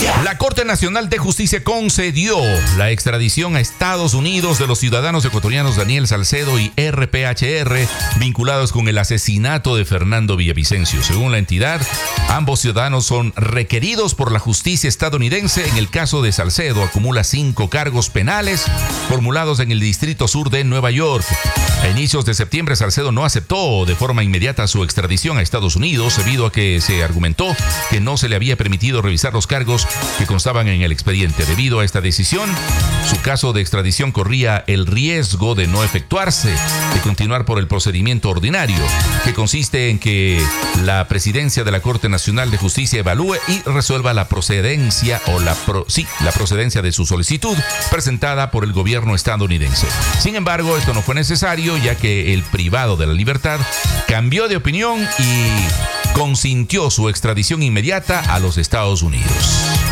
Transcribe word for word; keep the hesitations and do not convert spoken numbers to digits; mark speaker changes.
Speaker 1: La Corte Nacional de Justicia concedió la extradición a Estados Unidos de los ciudadanos ecuatorianos Daniel Salcedo y R P H R vinculados con el asesinato de Fernando Villavicencio. Según la entidad, ambos ciudadanos son requeridos por la justicia estadounidense. En el caso de Salcedo, acumula cinco cargos penales formulados en el Distrito Sur de Nueva York. A inicios de septiembre, Salcedo no aceptó de forma inmediata su extradición a Estados Unidos debido a que se argumentó que no se le había permitido revisar los cargos que constaban en el expediente. Debido a esta decisión, su caso de extradición corría el riesgo de no efectuarse, de continuar por el procedimiento ordinario, que consiste en que la presidencia de la Corte Nacional de Justicia evalúe y resuelva la procedencia o la pro, sí, la procedencia de su solicitud presentada por el gobierno estadounidense. Sin embargo, esto no fue necesario, ya que el privado de la libertad cambió de opinión y consintió su extradición inmediata a los Estados Unidos.